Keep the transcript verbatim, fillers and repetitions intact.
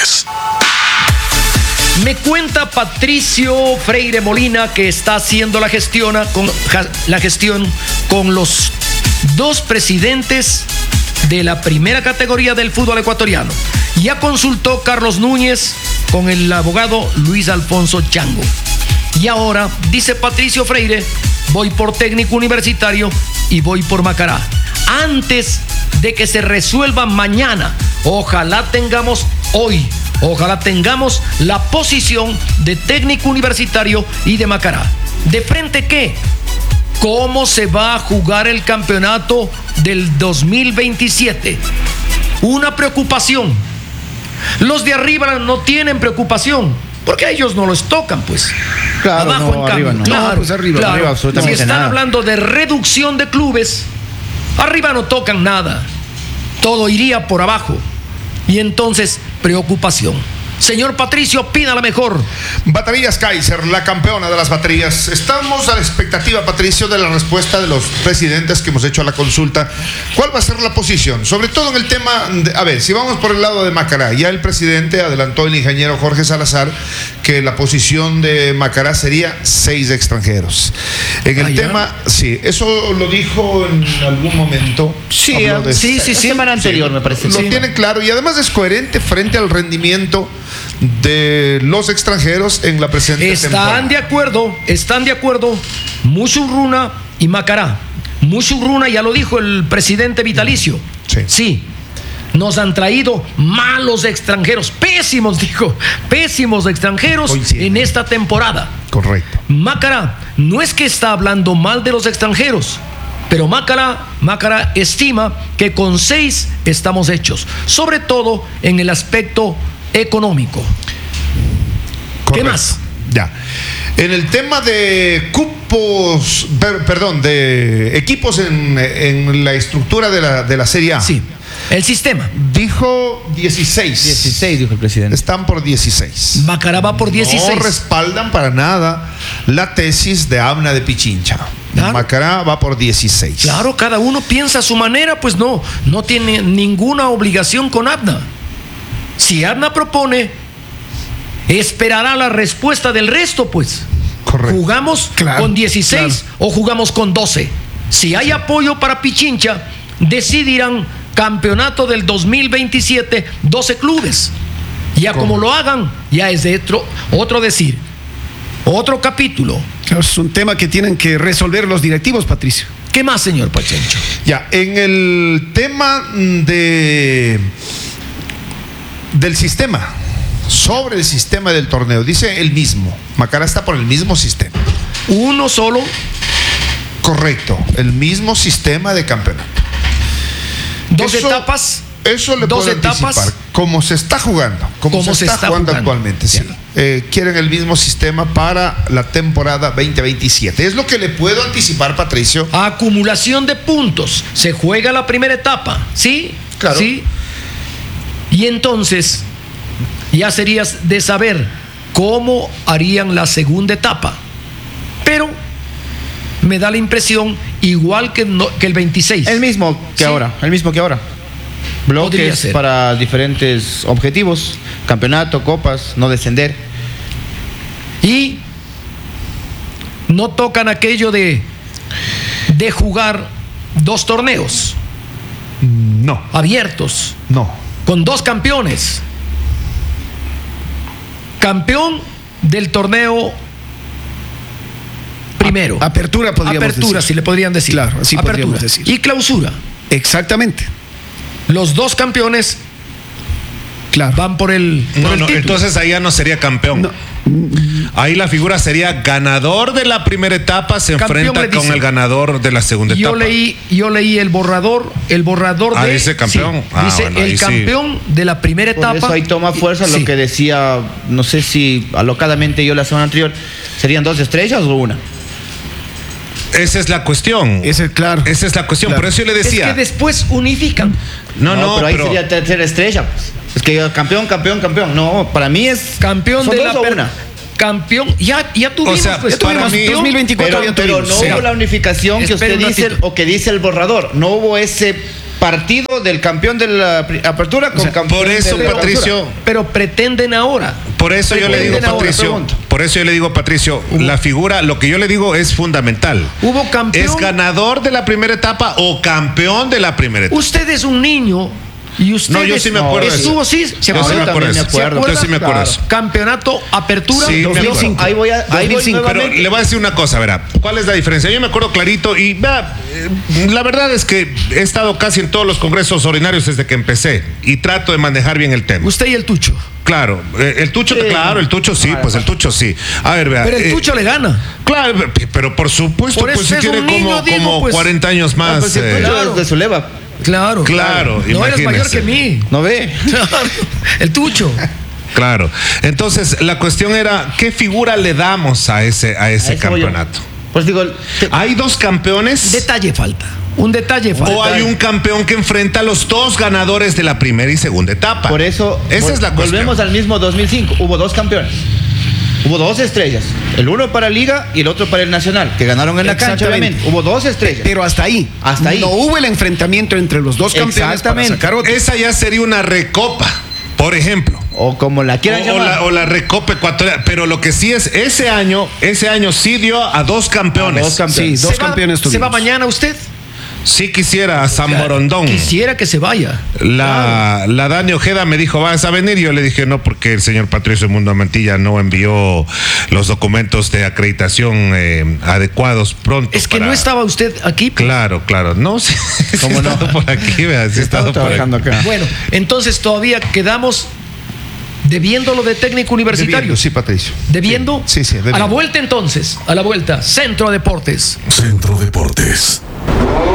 Deportes. Me cuenta Patricio Freire Molina que está haciendo la gestión con, la gestión con los dos presidentes de la primera categoría del fútbol ecuatoriano. Ya consultó Carlos Núñez con el abogado Luis Alfonso Chango. Y ahora, dice Patricio Freire, voy por técnico universitario y voy por Macará. Antes de que se resuelva mañana, ojalá tengamos hoy, ojalá tengamos la posición de técnico universitario y de Macará. ¿De frente qué? ¿Cómo se va a jugar el campeonato del dos mil veintisiete? Una preocupación. Los de arriba no tienen preocupación, porque a ellos no los tocan, pues. Claro, abajo no, en arriba cambio. no. Claro, No, pues arriba, claro. arriba absolutamente Si están nada. hablando de reducción de clubes, arriba no tocan nada. Todo iría por abajo. Y entonces, preocupación. Señor Patricio, pida la mejor. Baterías Kaiser, la campeona de las baterías. Estamos a la expectativa, Patricio, de la respuesta de los presidentes que hemos hecho a la consulta. ¿Cuál va a ser la posición? Sobre todo en el tema, de, a ver, si vamos por el lado de Macará, ya el presidente adelantó, el ingeniero Jorge Salazar, que la posición de Macará sería seis extranjeros. En el Ah, ¿ya? tema, sí, eso lo dijo en algún momento. Sí, Habló de- sí, sí, La sí. semana anterior, Sí, me parece. Lo Sí. tienen claro y además es coherente frente al rendimiento de los extranjeros en la presente temporada. Están de acuerdo, están de acuerdo Musurruna y Macará. Musurruna ya lo dijo el presidente vitalicio. Sí. Sí, nos han traído malos extranjeros, pésimos, dijo, pésimos extranjeros Coincido. en esta temporada. Correcto. Macará no es que está hablando mal de los extranjeros, pero Macará, Macará estima que con seis estamos hechos, sobre todo en el aspecto económico. Correcto. ¿Qué más? Ya. En el tema de cupos, per- perdón, de equipos en, en la estructura de la, de la Serie A. Sí, el sistema. Dijo dieciséis. dieciséis, dijo el presidente. Están por dieciséis. Macará va por dieciséis. No respaldan para nada la tesis de Abna de Pichincha. Claro. Macará va por dieciséis. Claro, cada uno piensa a su manera, pues no, no tiene ninguna obligación con Abna. Si Abna propone, esperará la respuesta del resto, pues. Correcto. ¿Jugamos Claro, con dieciséis o jugamos con doce? Si hay apoyo para Pichincha, decidirán campeonato del dos mil veintisiete, doce clubes. Ya ¿Cómo? como lo hagan, ya es de otro, otro decir, otro capítulo. Claro, es un tema que tienen que resolver los directivos, Patricio. ¿Qué más, señor Pachencho? Ya, en el tema de del sistema, sobre el sistema del torneo, dice el mismo. Macará está por el mismo sistema. Uno solo. Correcto, el mismo sistema de campeonato. Dos Eso- etapas. Eso le Dos puedo etapas. anticipar. Como se está jugando, como, se, está, jugando, jugando. actualmente, sí. Ya. Eh, quieren el mismo sistema para la temporada veinte veintisiete. Es lo que le puedo anticipar, Patricio. Acumulación de puntos. Se juega la primera etapa. ¿Sí? Claro. ¿Sí? Y entonces, ya serías de saber cómo harían la segunda etapa. Pero me da la impresión, igual que, no- que el veintiséis. El mismo que Sí. ahora, el mismo que ahora. Podría Bloques ser. para diferentes objetivos, campeonato, copas, no descender. Y no tocan aquello de, de jugar dos torneos No, abiertos, no. con dos campeones. Campeón del torneo primero. Apertura, podríamos Apertura, decir. si le podrían decir. Claro, así Apertura. podríamos decir. Y clausura. Exactamente. Los dos campeones Claro. van por el, por No, el no, título. entonces ahí ya no sería campeón. No. Ahí la figura sería ganador de la primera etapa, se Campeón enfrenta le con dice. el ganador de la segunda yo etapa. leí, yo leí el borrador, el borrador Ah, de. dice campeón. sí, Ah, dice bueno, el ahí sí. campeón de la primera Por etapa. eso ahí toma fuerza Sí. lo que decía, no sé si alocadamente yo la semana anterior, ¿serían dos estrellas o una? Esa es la cuestión. Ese es claro. Esa es la cuestión. Claro. Por eso yo le Es decía. que después unifican. No, no, pero ahí pero- sería tercera estrella. Pues. Es que yo, campeón, campeón, campeón. No, para mí es Campeón ¿son de dos la o per- una. Campeón, ya, ya tuvimos, O sea, pues, ya para tuvimos mí- dos mil veinticuatro Pero, ya pero tuvimos. no Sí. hubo la unificación que Espera usted un dice ratito. o que dice el borrador. No hubo ese partido del campeón de la pri- apertura con O sea, campeón por eso, de la Patricio, clausura. Pero pretenden ahora. Por eso yo le digo, Pretenden ahora, Patricio, pregunto. por eso yo le digo, Patricio, la figura, lo que yo le digo es fundamental. Hubo campeón. ¿Es ganador de la primera etapa o campeón de la primera etapa? Usted es un niño y usted No, yo sí me acuerdo de eso. estuvo, sí, ¿se Yo sí acuerda? me acuerdo de también eso. me acuerdo. Yo sí me acuerdo de eso. Campeonato Apertura Sí, me dos mil cinco. Ahí voy a, ahí voy dos mil cinco, Pero nuevamente. le voy a decir una cosa, verá. ¿Cuál es la diferencia? Yo me acuerdo clarito y vea, eh, la verdad es que he estado casi en todos los congresos ordinarios desde que empecé y trato de manejar bien el tema. Usted y el Tucho. Claro, eh, el Tucho, Sí. claro, el Tucho sí, pues el Tucho sí. A ver, vea. Pero el eh, Tucho le gana. Claro, pero por supuesto, Por pues eso si es tiene un niño, como, Diego, como pues. cuarenta años Ah, más. pues el eh, Tucho Claro. es de su leva. Claro. Claro, No eres mayor imagínese. que mí. ¿No ve? El Tucho. Claro. Entonces, la cuestión era, ¿qué figura le damos a ese, a ese A eso voy yo. campeonato? Pues digo, te- ¿Hay dos campeones? Detalle falta. Un detalle falta. ¿O hay un campeón que enfrenta a los dos ganadores de la primera y segunda etapa? por eso Esa vol- es la cuestión. volvemos al mismo dos mil cinco. Hubo dos campeones. Hubo dos estrellas. El uno para Liga y el otro para el Nacional, que ganaron en la cancha, Exactamente. obviamente. Hubo dos estrellas. Pero hasta ahí. Hasta ahí. No hubo el enfrentamiento entre los dos campeones para Exactamente. sacar otro. Esa ya sería una recopa, por ejemplo. O como la O, quieran o llamar. la, o la recopa ecuatoriana. Pero lo que sí es, ese año, ese año sí dio a dos campeones. A dos campeones. Sí, dos ¿Se va- campeones ¿Se va tuvimos. mañana usted? Sí quisiera a San Borondón. Quisiera que se vaya. La, la Dani Ojeda me dijo, ¿vas a venir? Yo le dije, no, porque el señor Patricio Mundo Mantilla no envió los documentos de acreditación eh, adecuados pronto. Es que para- no estaba usted aquí. pues. Claro, claro. No, sí, sí ¿Cómo he no? estado por aquí, vea, sí he estado por aquí. trabajando acá. Bueno, entonces todavía quedamos debiendo lo de técnico universitario. Debiendo, sí, Patricio. ¿Debiendo? Sí, sí, debiendo. A la vuelta entonces, a la vuelta, Centro Deportes. Centro Deportes.